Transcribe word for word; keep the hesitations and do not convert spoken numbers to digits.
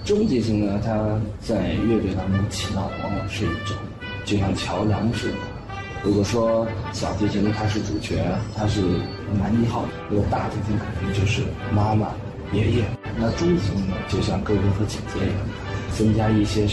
中提琴呢，它在乐队当中起到的往往是一种就像桥梁似的。如果说小提琴它是主角，它是男一号，那么大提琴肯定就是妈妈、爷爷。那中提琴呢，就像哥哥和姐姐一样，增加一些